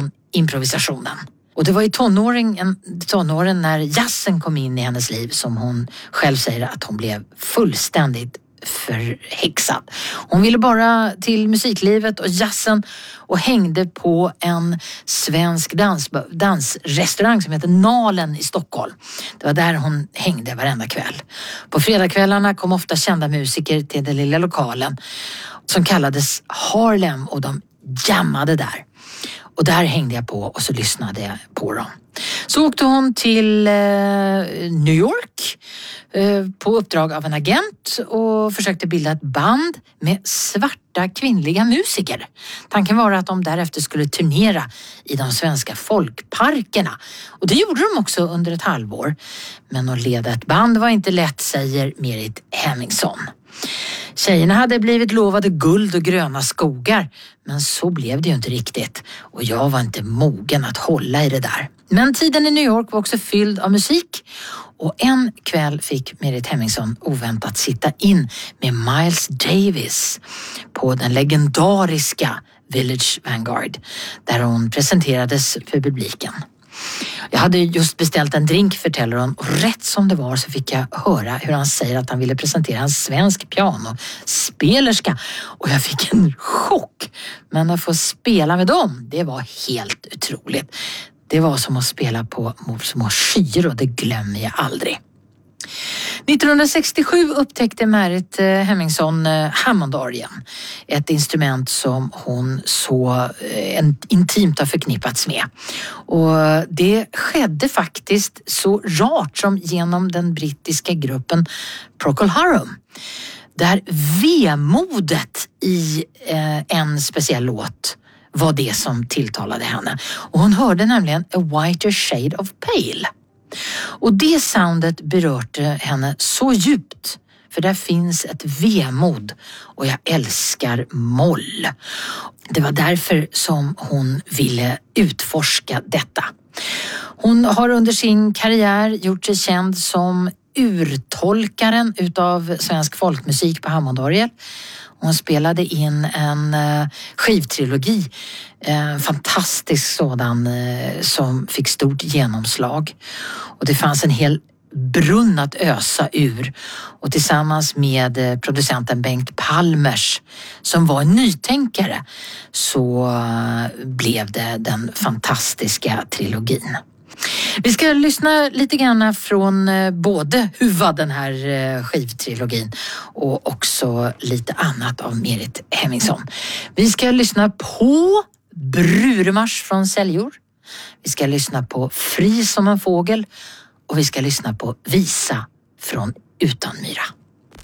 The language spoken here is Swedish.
hon improvisationen. Och det var i tonåren när jazzen kom in i hennes liv som hon själv säger att hon blev fullständigt förhäxad. Hon ville bara till musiklivet och jazzen och hängde på en svensk dansrestaurang som heter Nalen i Stockholm. Det var där hon hängde varenda kväll. På fredagskvällarna kom ofta kända musiker till den lilla lokalen som kallades Harlem och de jammade där. Och där hängde jag på och så lyssnade jag på dem. Så åkte hon till New York på uppdrag av en agent och försökte bilda ett band med svarta kvinnliga musiker. Tanken var att de därefter skulle turnera i de svenska folkparkerna. Och det gjorde de också under ett halvår. Men att leda ett band var inte lätt, säger Merit Hemmingsson. Tjejerna hade blivit lovade guld och gröna skogar, men så blev det ju inte riktigt. Och jag var inte mogen att hålla i det där. Men tiden i New York var också fylld av musik. Och en kväll fick Merit Hemmingsson oväntat sitta in med Miles Davis på den legendariska Village Vanguard, där hon presenterades för publiken. Jag hade just beställt en drink, förtäller hon, och rätt som det var så fick jag höra hur han säger att han ville presentera en svensk pianospelerska. Och jag fick en chock. Men att få spela med dem, det var helt otroligt. Det var som att spela på små skyer och det glömmer jag aldrig. 1967 upptäckte Merit Hemmingsson Hammondorgeln, ett instrument som hon så intimt har förknippats med. Och det skedde faktiskt så rart som genom den brittiska gruppen Procol Harum, där vemodet i en speciell låt var det som tilltalade henne. Och hon hörde nämligen A Whiter Shade of Pale. Och det soundet berörde henne så djupt, för där finns ett vemod och jag älskar moll. Det var därför som hon ville utforska detta. Hon har under sin karriär gjort sig känd som urtolkaren utav svensk folkmusik på Hammondorgel. Hon spelade in en skivtrilogi, en fantastisk sådan som fick stort genomslag. Och det fanns en hel brunn att ösa ur. Och tillsammans med producenten Bengt Palmers, som var en nytänkare, så blev det den fantastiska trilogin. Vi ska lyssna lite grann från både Huva, den här skivtrilogin, och också lite annat av Merit Hemmingsson. Vi ska lyssna på Bruremarsch från Säljor. Vi ska lyssna på Fri som en fågel och vi ska lyssna på Visa från Utanmyra.